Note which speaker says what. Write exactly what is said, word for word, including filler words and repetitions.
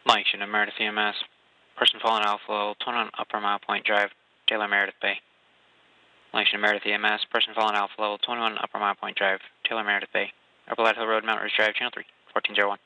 Speaker 1: Mike, Unit Meredith E M S. Person fallen Alpha Level twenty-one Upper Mile Point Drive, Taylor Meredith Bay. Mike, Unit Meredith E M S. Person fallen Alpha Level twenty-one Upper Mile Point Drive, Taylor Meredith Bay. Upper Light Hill Road, Mount Rouge Drive, Channel three, fourteen oh one.